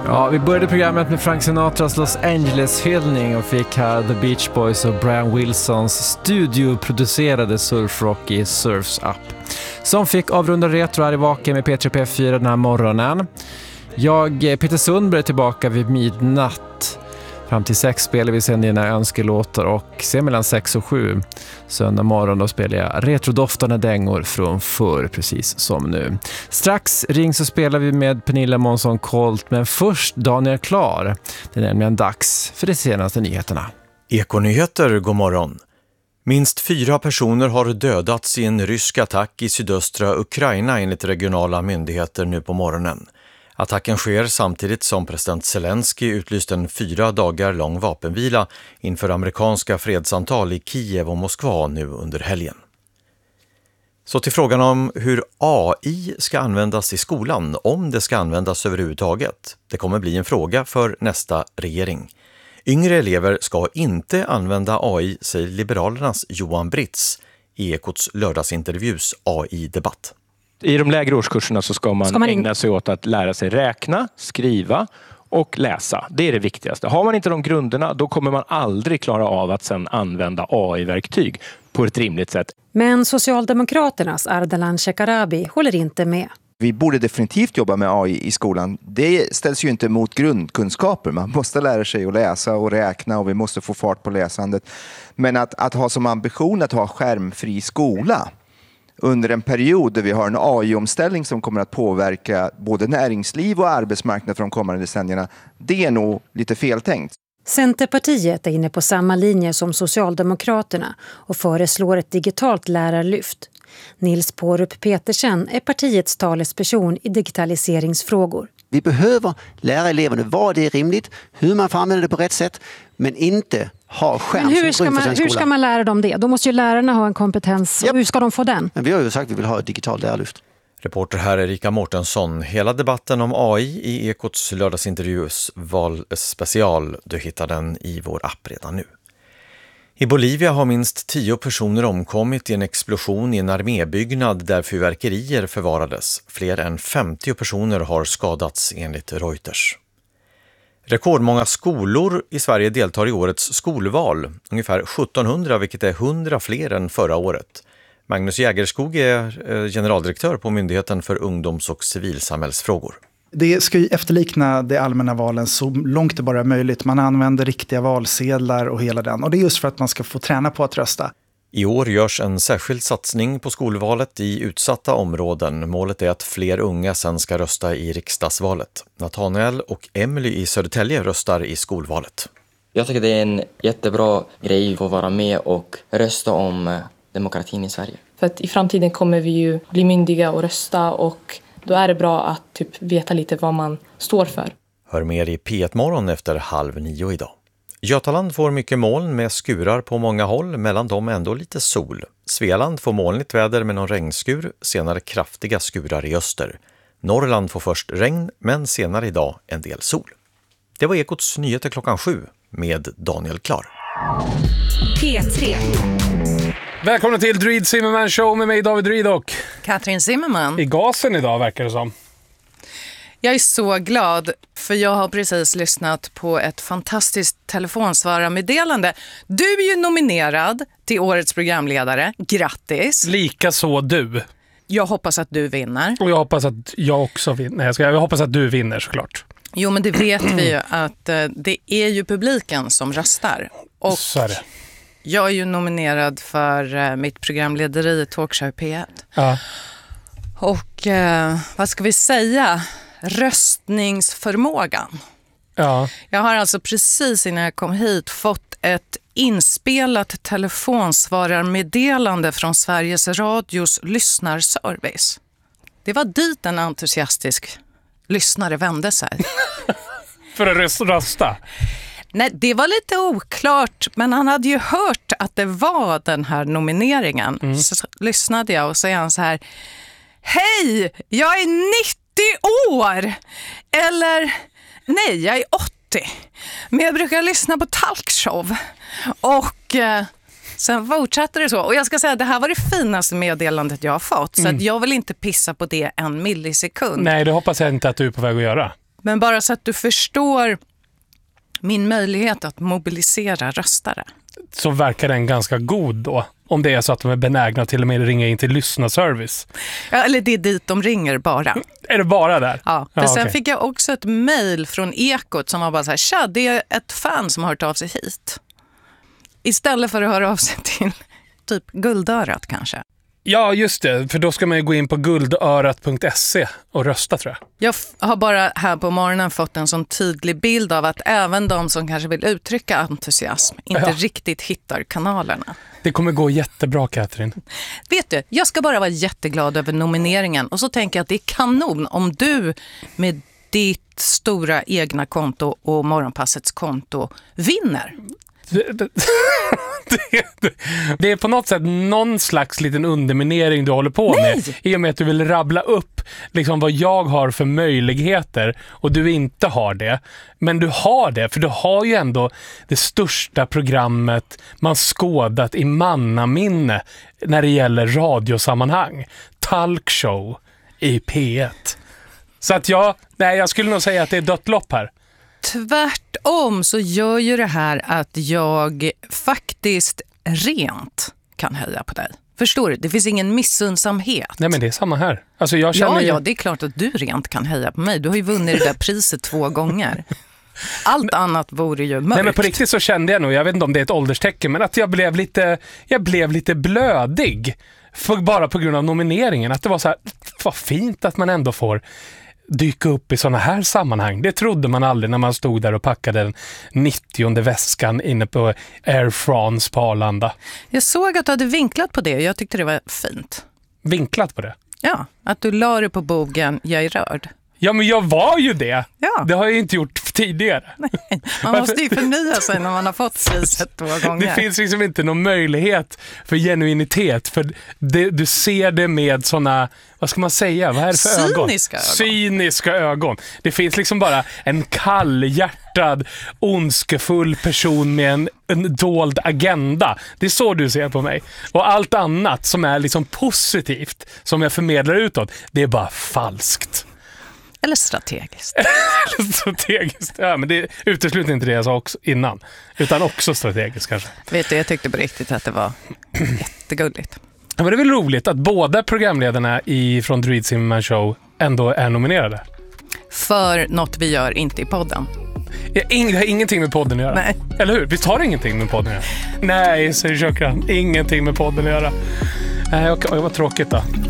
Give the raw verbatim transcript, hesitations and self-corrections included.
Ja, vi började programmet med Frank Sinatras Los Angeles-hyllning och fick här The Beach Boys och Brian Wilsons studioproducerade surfrock i Surfs Up, som fick avrunda retro här i Vaken med P tre P fyra den här morgonen. Jag, Peter Sundberg, är tillbaka vid midnatt. Fram till sex spelar vi sen dina önskelåtar och sen mellan sex och sju söndag morgon då spelar jag retrodoftande dängor från förr, precis som nu. Strax ring så spelar vi med Pernilla Månsson Colt, men först Daniel Klar. Det är nämligen dags för de senaste nyheterna. Ekonyheter, god morgon. Minst fyra personer har dödats i en rysk attack i sydöstra Ukraina enligt regionala myndigheter nu på morgonen. Attacken sker samtidigt som president Zelensky utlyst en fyra dagar lång vapenvila inför amerikanska fredssamtal i Kiev och Moskva nu under helgen. Så till frågan om hur A I ska användas i skolan, om det ska användas överhuvudtaget. Det kommer bli en fråga för nästa regering. Yngre elever ska inte använda A I, säger Liberalernas Johan Britz i Ekots lördagsintervjus A I-debatt. I de lägre årskurserna så ska man, ska man in... ägna sig åt att lära sig räkna, skriva och läsa. Det är det viktigaste. Har man inte de grunderna, då kommer man aldrig klara av att sedan använda A I-verktyg på ett rimligt sätt. Men Socialdemokraternas Ardalan Shekarabi håller inte med. Vi borde definitivt jobba med A I i skolan. Det ställs ju inte mot grundkunskaper. Man måste lära sig att läsa och räkna och vi måste få fart på läsandet. Men att, att ha som ambition att ha skärmfri skola under en period där vi har en A I-omställning som kommer att påverka både näringsliv och arbetsmarknad för de kommande decennierna, det är nog lite feltänkt. Centerpartiet är inne på samma linje som Socialdemokraterna och föreslår ett digitalt lärarlyft. Nils Pårup Petersen är partiets talesperson i digitaliseringsfrågor. Vi behöver lära eleverna vad det är rimligt, hur man får använda det på rätt sätt, men inte ha skärm men hur som ska grund för man, sin hur skola. ska man lära dem det? Då måste ju lärarna ha en kompetens. Yep. Och hur ska de få den? Men vi har ju sagt att vi vill ha ett digitalt lärarlyft. Reporter här Erika Mårtensson. Hela debatten om A I i Ekots lördagsintervjus valspecial. Du hittar den i vår app redan nu. I Bolivia har minst tio personer omkommit i en explosion i en armébyggnad där fyrverkerier förvarades. Fler än femtio personer har skadats enligt Reuters. Rekordmånga skolor i Sverige deltar i årets skolval. Ungefär sjuttonhundra, vilket är hundra fler än förra året. Magnus Jägerskog är generaldirektör på Myndigheten för ungdoms- och civilsamhällsfrågor. Det ska ju efterlikna de allmänna valen så långt det bara är möjligt. Man använder riktiga valsedlar och hela den. Och det är just för att man ska få träna på att rösta. I år görs en särskild satsning på skolvalet i utsatta områden. Målet är att fler unga sen ska rösta i riksdagsvalet. Nathanael och Emily i Södertälje röstar i skolvalet. Jag tycker det är en jättebra grej att få vara med och rösta om demokratin i Sverige. För att i framtiden kommer vi ju bli myndiga och rösta och då är det bra att typ veta lite vad man står för. Hör mer i P ett morgon efter halv nio idag. Götaland får mycket moln med skurar på många håll, mellan dem ändå lite sol. Svealand får molnigt väder med någon regnskur, senare kraftiga skurar i öster. Norrland får först regn, men senare idag en del sol. Det var Ekots nyheter klockan sju med Daniel Klar. P tre. Välkomna till Druid Zimmerman Show med mig David Druid och Katrin Zimmerman. I gasen idag verkar det som. Jag är så glad för jag har precis lyssnat på ett fantastiskt telefonsvararmeddelande. Du är ju nominerad till årets programledare. Grattis! Lika så du. Jag hoppas att du vinner. Och jag hoppas att jag också vinner. Nej, jag, ska, jag hoppas att du vinner såklart. Jo, men det vet vi ju att eh, det är ju publiken som röstar. Och så är det. Jag är ju nominerad för eh, mitt programlederi Talkshow P ett. Ja. Och eh, vad ska vi säga? Röstningsförmågan. Ja. Jag har alltså precis innan jag kom hit fått ett inspelat telefonsvararmeddelande från Sveriges Radios lyssnarservice. Det var dit en entusiastisk lyssnare vände sig. För att rösta? Nej, det var lite oklart, men han hade ju hört att det var den här nomineringen. Mm. Så lyssnade jag och så är han så här: hej, jag är nittio år! Eller, nej, jag är åttio. Men jag brukar lyssna på talkshow. Och eh, sen fortsatte det så. Och jag ska säga att det här var det finaste meddelandet jag har fått. Så mm. att jag vill inte pissa på det en millisekund. Nej, det hoppas jag inte att du är på väg att göra. Men bara så att du förstår min möjlighet att mobilisera röstare. Så verkar den ganska god då. Om det är så att de är benägna till och med ringa in till lyssnarservice. Ja, eller det är dit de ringer bara. Är det bara där? Ja, för ja, sen okay. fick jag också ett mejl från Ekot som var bara så här, tja, det är ett fan som har hört av sig hit. Istället för att höra av sig till typ Guldörat kanske. Ja, just det. För då ska man ju gå in på guldörat punkt se och rösta, tror jag. Jag f- har bara här på morgonen fått en sån tydlig bild av att även de som kanske vill uttrycka entusiasm inte Ja. riktigt hittar kanalerna. Det kommer gå jättebra, Katrin. Vet du, jag ska bara vara jätteglad över nomineringen. Och så tänker jag att det är kanon om du med ditt stora egna konto och Morgonpassets konto vinner. Det, det, det, det är på något sätt någon slags liten underminering du håller på Nej! med. I och med att du vill rabbla upp liksom vad jag har för möjligheter och du inte har det. Men du har det, för du har ju ändå det största programmet man skådat i mannaminne när det gäller radiosammanhang. Talkshow i P ett. Så att jag, nej, jag skulle nog säga att det är dött lopp här. Tvärtom så gör ju det här att jag faktiskt rent kan höja på dig. Förstår du? Det finns ingen missundsamhet. Nej, men det är samma här. Alltså jag känner ja, ju... ja, det är klart att du rent kan höja på mig. Du har ju vunnit det där priset två gånger. Allt annat vore ju mörkt. Nej, men på riktigt så kände jag nog, jag vet inte om det är ett ålderstecken, men att jag blev lite, jag blev lite blödig. För, bara på grund av nomineringen. Att det var så här, vad fint att man ändå får dyka upp i såna här sammanhang. Det trodde man aldrig när man stod där och packade den nittionde väskan inne på Air France på Arlanda. Jag såg att du hade vinklat på det och jag tyckte det var fint. Vinklat på det? Ja, att du la det på bogen Jag är rörd. Ja, men jag var ju det. Ja. Det har jag inte gjort tidigare. Nej, man måste ju förnya sig när man har fått priset två gånger. Det finns liksom inte någon möjlighet för genuinitet. För det, du ser det med såna, vad ska man säga? Vad är det för Cyniska ögon? ögon. Cyniska ögon. Det finns liksom bara en kallhjärtad, ondskefull person med en, en dold agenda. Det är så du ser på mig. Och allt annat som är liksom positivt, som jag förmedlar utåt, det är bara falskt. Eller strategiskt. Strategiskt, ja, men det utesluter inte det jag sa också innan. Utan också strategiskt kanske. Vet du, jag tyckte på riktigt att det var jättegulligt. Ja, men det är väl roligt att båda programledarna i från Druid Zimmerman Show ändå är nominerade. För något vi gör inte i podden. Ja, ing- det har ingenting med podden att göra. Nej. Eller hur? Vi tar ingenting med podden att göra. Nej, säger Kökran. Ingenting med podden att göra. Nej, okej, vad tråkigt då.